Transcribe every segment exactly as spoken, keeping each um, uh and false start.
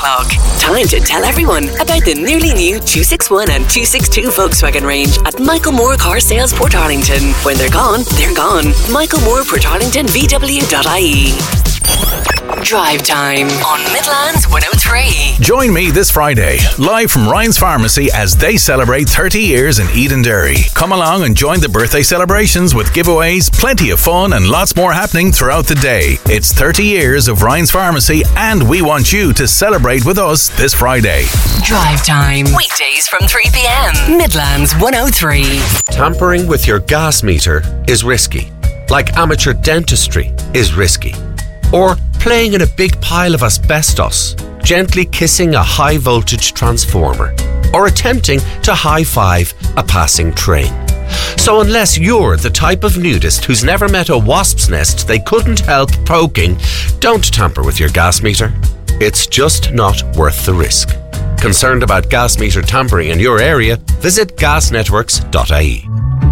o'clock. Time to tell everyone about the nearly new two sixty-one and two sixty-two Volkswagen range at Michael Moore Car Sales Portarlington. When they're gone, they're gone. Michael Moore Portarlington V W dot I E. Drive Time on Midlands one oh three. Join me this Friday, live from Ryan's Pharmacy as they celebrate thirty years in Edenderry. Come along and join the birthday celebrations with giveaways, plenty of fun and lots more happening throughout the day. It's thirty years of Ryan's Pharmacy and we want you to celebrate with us this Friday. Drive Time, weekdays from three p.m. Midlands one oh three. Tampering with your gas meter is risky, like amateur dentistry is risky. Or playing in a big pile of asbestos, gently kissing a high voltage transformer, or attempting to high-five a passing train. So unless you're the type of nudist who's never met a wasp's nest they couldn't help poking, don't tamper with your gas meter. It's just not worth the risk. Concerned about gas meter tampering in your area? Visit gas networks dot I E.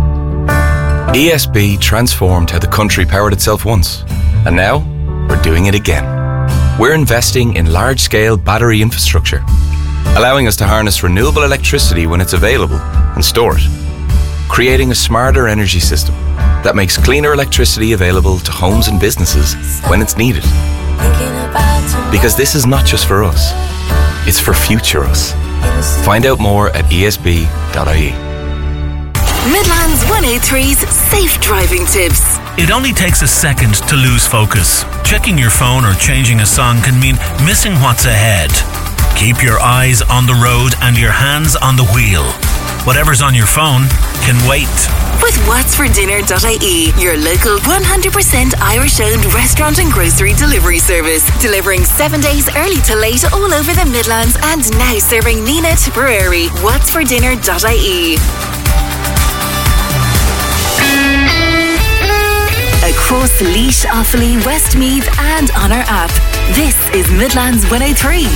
E S B transformed how the country powered itself once, and now we're doing it again. We're investing in large-scale battery infrastructure, allowing us to harness renewable electricity when it's available and store it, creating a smarter energy system that makes cleaner electricity available to homes and businesses when it's needed. Because this is not just for us, it's for future us. Find out more at E S B dot I E. Midlands one oh three's safe driving tips. It only takes a second to lose focus. Checking your phone or changing a song can mean missing what's ahead. Keep your eyes on the road and your hands on the wheel. Whatever's on your phone can wait. With whats for dinner dot I E, your local one hundred percent Irish-owned restaurant and grocery delivery service. Delivering seven days early to late all over the Midlands and now serving Nina Tipperary. whats for dinner dot I E. Across Laois, Offaly, Westmeath and on our app. This is Midlands one oh three.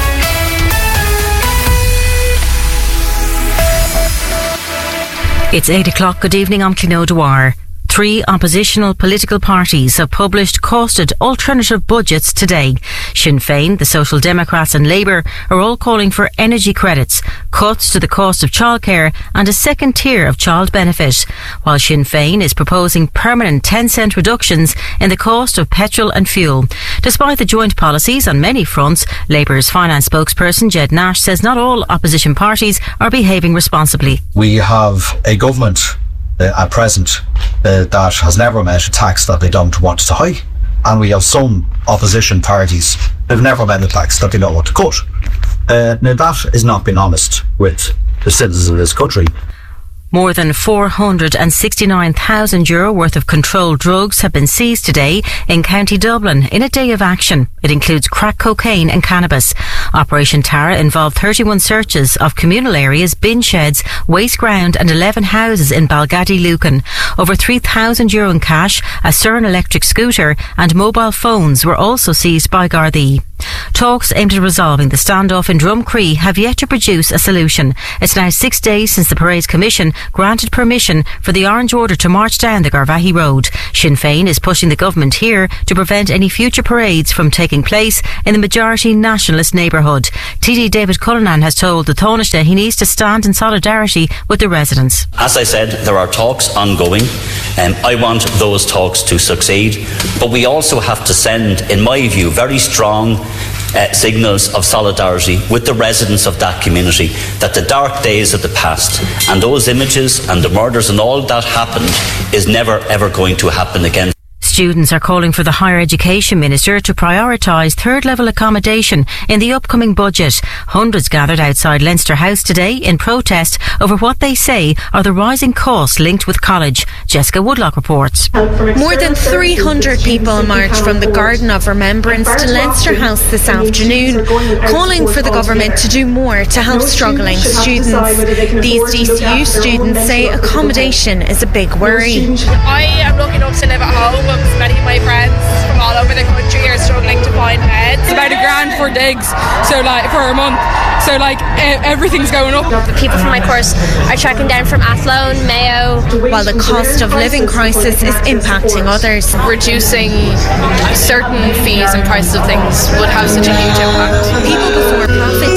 It's eight o'clock. Good evening, I'm Cleo Dwyer. Three oppositional political parties have published costed alternative budgets today. Sinn Féin, the Social Democrats and Labour are all calling for energy credits, cuts to the cost of childcare and a second tier of child benefit, while Sinn Féin is proposing permanent ten cent reductions in the cost of petrol and fuel. Despite the joint policies on many fronts, Labour's finance spokesperson Jed Nash says not all opposition parties are behaving responsibly. We have a government Uh, at present uh, that has never met a tax that they don't want to hike, and we have some opposition parties who've never met a tax that they don't want to cut. Uh, now that is not being honest with the citizens of this country. More than four hundred sixty-nine thousand euro worth of controlled drugs have been seized today in County Dublin in a day of action. It includes crack cocaine and cannabis. Operation Tara involved thirty-one searches of communal areas, bin sheds, waste ground and eleven houses in Balgady, Lucan. Over three thousand euro in cash, a Cern electric scooter and mobile phones were also seized by Gardaí. Talks aimed at resolving the standoff in Drumcree have yet to produce a solution. It's now six days since the Parades Commission granted permission for the Orange Order to march down the Garvaghey Road. Sinn Féin is pushing the government here to prevent any future parades from taking place in the majority nationalist neighbourhood. T D David Cullinan has told the Taoiseach he needs to stand in solidarity with the residents. As I said, there are talks ongoing. Um, I want those talks to succeed, but we also have to send, in my view, very strong Uh, signals of solidarity with the residents of that community, that the dark days of the past and those images and the murders and all that happened is never ever going to happen again. Students are calling for the Higher Education Minister to prioritise third-level accommodation in the upcoming budget. Hundreds gathered outside Leinster House today in protest over what they say are the rising costs linked with college. Jessica Woodlock reports. More than three hundred people marched from the Garden of Remembrance to Leinster House this afternoon, calling for the government to do more to help struggling students. These D C U students say accommodation is a big worry. I am lucky enough to live at home. Many of my friends from all over the country are struggling to find beds. It's about a grand for digs, so like for a month. So like everything's going up. The people from my course are tracking down from Athlone, Mayo. While the cost of living crisis is impacting others. Reducing certain fees and prices of things would have such a huge impact. People before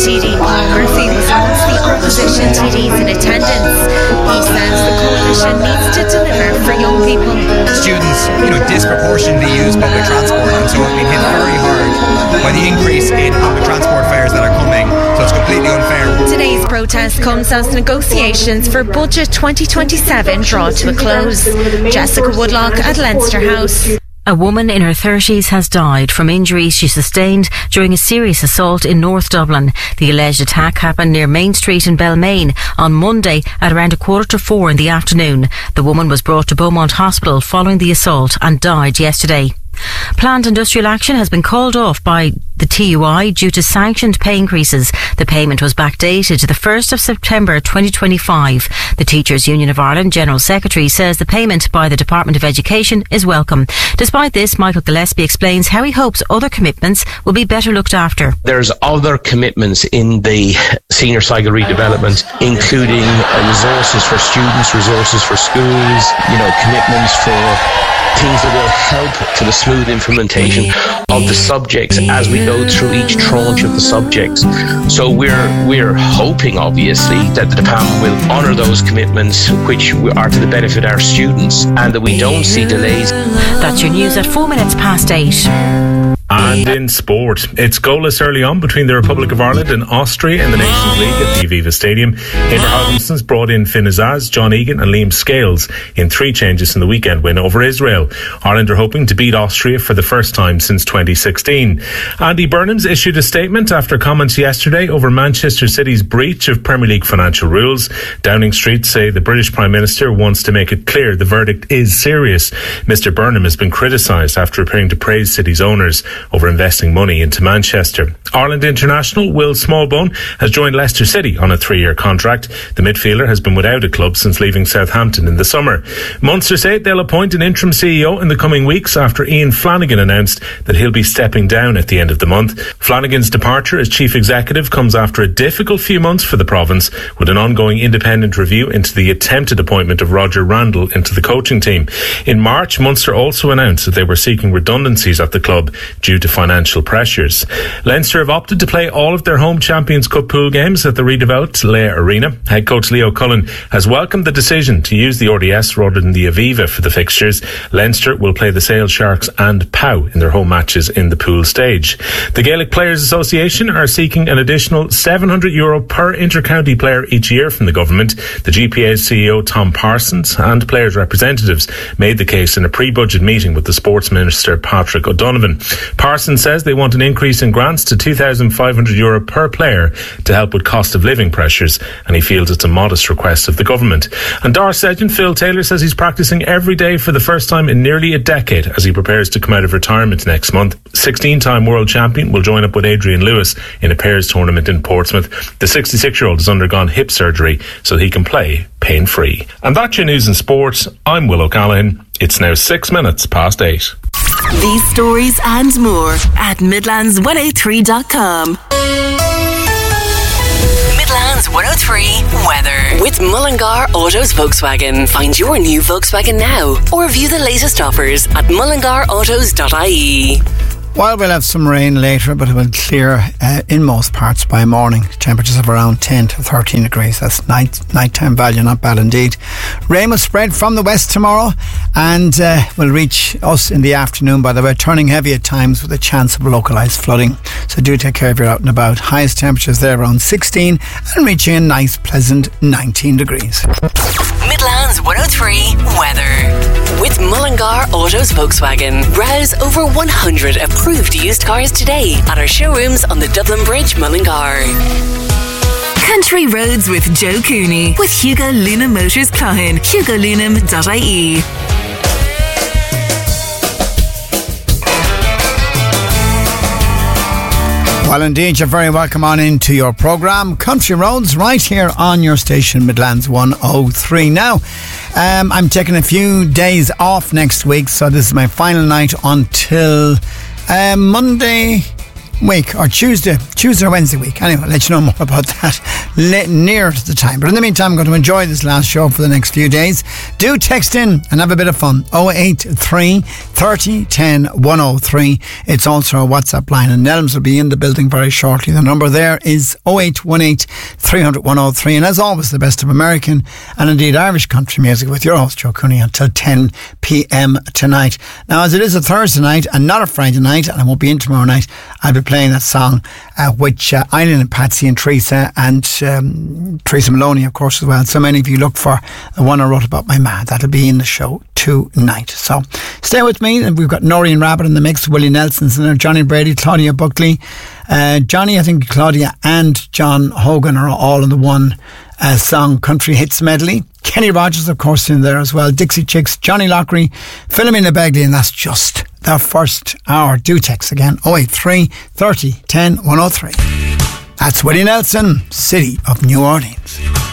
T D Paul Murphy was amongst the opposition T Ds in attendance. He says the coalition needs to deliver for young people. Students, you know, disproportionately use public transport, and so have been hit very hard by the increase in public transport fares that are coming. So it's completely unfair. Today's protest comes as negotiations for Budget twenty twenty-seven draw to a close. Jessica Woodlock at Leinster House. A woman in her thirties has died from injuries she sustained during a serious assault in North Dublin. The alleged attack happened near Main Street in Balmain on Monday at around a quarter to four in the afternoon. The woman was brought to Beaumont Hospital following the assault and died yesterday. Planned industrial action has been called off by the T U I due to sanctioned pay increases. The payment was backdated to the first of September twenty twenty-five. The Teachers Union of Ireland General Secretary says the payment by the Department of Education is welcome. Despite this, Michael Gillespie explains how he hopes other commitments will be better looked after. There's other commitments in the senior cycle redevelopment, including uh, resources for students, resources for schools, you know, commitments for things that will help to the smooth implementation of the subjects as we go through each tranche of the subjects. So we're we're hoping, obviously, that the department will honour those commitments which are to the benefit of our students, and that we don't see delays. That's your news at four minutes past eight. And in sport, it's goalless early on between the Republic of Ireland and Austria in the Nations League at the Aviva Stadium. Heather Hodgson's brought in Finn Azaz, John Egan and Liam Scales in three changes in the weekend win over Israel. Ireland are hoping to beat Austria for the first time since twenty sixteen. Andy Burnham's issued a statement after comments yesterday over Manchester City's breach of Premier League financial rules. Downing Street say the British Prime Minister wants to make it clear the verdict is serious. Mister Burnham has been criticised after appearing to praise City's owners over investing money into Manchester. Ireland international Will Smallbone has joined Leicester City on a three-year contract. The midfielder has been without a club since leaving Southampton in the summer. Munster say they'll appoint an interim C E O in the coming weeks after Ian Flanagan announced that he'll be stepping down at the end of the month. Flanagan's departure as chief executive comes after a difficult few months for the province, with an ongoing independent review into the attempted appointment of Roger Randall into the coaching team. In March, Munster also announced that they were seeking redundancies at the club due to financial pressures. Leinster have opted to play all of their home Champions Cup pool games at the redeveloped Leia Arena. Head coach Leo Cullen has welcomed the decision to use the R D S rather than the Aviva for the fixtures. Leinster will play the Sale Sharks and P O W in their home matches in the pool stage. The Gaelic Players Association are seeking an additional seven hundred euro per inter-county player each year from the government. The G P A's C E O Tom Parsons and players' representatives made the case in a pre-budget meeting with the Sports Minister Patrick O'Donovan. Parsons says they want an increase in grants to two thousand five hundred euro per player to help with cost of living pressures, and he feels it's a modest request of the government. And Doris agent Phil Taylor says he's practising every day for the first time in nearly a decade as he prepares to come out of retirement next month. sixteen-time world champion will join up with Adrian Lewis in a pairs tournament in Portsmouth. The sixty-six-year-old has undergone hip surgery so he can play pain-free. And that's your news in sports. I'm Will O'Callaghan. It's now six minutes past eight. These stories and more at Midlands one oh three dot com. Midlands one oh three weather with Mullingar Autos Volkswagen. Find your new Volkswagen now or view the latest offers at mullingar autos dot I E. While we'll have some rain later, but it will clear uh, in most parts by morning. Temperatures of around ten to thirteen degrees. That's night nighttime value, not bad indeed. Rain will spread from the west tomorrow and uh, will reach us in the afternoon, by the way, turning heavy at times with a chance of localised flooding. So do take care if you're out and about. Highest temperatures there around sixteen and reaching a nice pleasant nineteen degrees. Midlands one oh three weather with Mullingar Autos Volkswagen. Browse over one hundred approved used cars today at our showrooms on the Dublin Bridge, Mullingar. Country Roads with Joe Cooney with Hugo Luna Motors Cloughan. hugo lunam dot I E. Well, indeed, you're very welcome on into your programme, Country Roads, right here on your station, Midlands one oh three. Now, um, I'm taking a few days off next week, so this is my final night until uh, Monday, week, or Tuesday, Tuesday or Wednesday week. Anyway, I'll let you know more about that le- near to the time. But in the meantime, I'm going to enjoy this last show for the next few days. Do text in and have a bit of fun. oh eight three, thirty, ten, one oh three. It's also a WhatsApp line, and Nelms will be in the building very shortly. The number there is oh eight one eight, three hundred, one oh three. And as always, the best of American and indeed Irish country music with your host, Joe Cooney, until ten p.m. tonight. Now, as it is a Thursday night and not a Friday night, and I won't be in tomorrow night, I'll be playing that song uh, which uh, Eileen and Patsy and Teresa and um, Teresa Maloney, of course, as well. So many of you look for the one I wrote about my ma. That'll be in the show tonight. So stay with me. We've got Noreen Rabbit in the mix, Willie Nelson's in there, Johnny Brady, Claudia Buckley, uh, Johnny, I think Claudia and John Hogan are all in the one uh, song Country Hits Medley. Kenny Rogers, of course, in there as well. Dixie Chicks, Johnny Lockery, Philomena Begley, and that's just the first hour. Do text again, oh eight three, thirty, ten, one oh three. That's Willie Nelson, City of New Orleans.